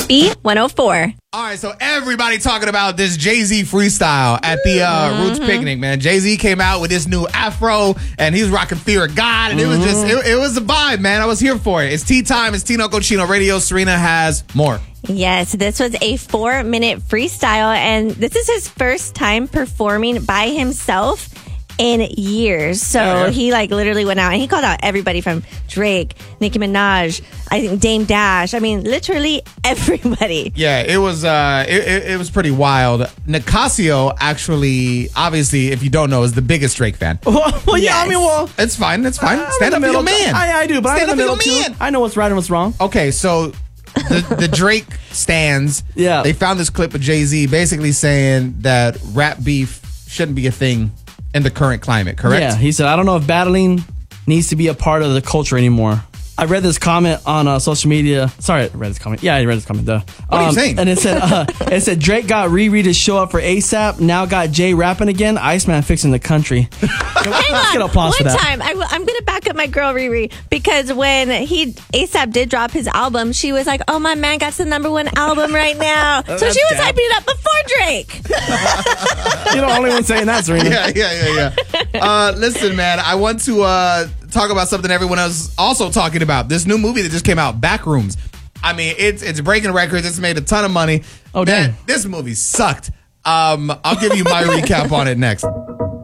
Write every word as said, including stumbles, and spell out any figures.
B one oh four. All right, so everybody talking about this Jay-Z freestyle at the uh, mm-hmm. Roots Picnic, man. Jay-Z came out with this new afro, and he's rocking Fear of God, and mm-hmm. it was just, it, it was a vibe, man. I was here for it. It's tea time. It's Tino Cochino Radio. Serena has more. Yes, this was a four-minute freestyle, and this is his first time performing by himself in years. So yeah, yeah. he like literally went out and he called out everybody from Drake, Nicki Minaj, I think Dame Dash. I mean, literally everybody. Yeah, it was uh, it, it, it was pretty wild. Nicasio actually, obviously, if you don't know, is the biggest Drake fan. well, well yes. yeah, I mean, well, it's fine, it's fine. Uh, Stand up for your man. I, I do, but Stand I'm in the middle too. Man. I know what's right and what's wrong. Okay, so the, the Drake stands, yeah, they found this clip of Jay-Z basically saying that rap beef shouldn't be a thing in the current climate, correct? Yeah, he said, I don't know if battling needs to be a part of the culture anymore. I read this comment on uh, social media. Sorry, I read this comment. Yeah, I read this comment. Duh. What um, are you saying? And it said, uh, it said Drake got Riri to show up for ASAP. Now got Jay rapping again. Iceman fixing the country. Hang Let's get on. applause for One that. time, I, I'm going to back up my girl Riri because when he ASAP did drop his album, she was like, "Oh, my man got the number one album right now." So she was hyping it up before Drake. You're the only one saying that, Serena. Yeah, yeah, yeah, yeah. uh, listen, man, I want to uh, talk about something everyone else also talking about. This new movie that just came out, Backrooms. I mean, it's it's breaking records. It's made a ton of money. Oh, damn. Man, this movie sucked. Um, I'll give you my recap on it next.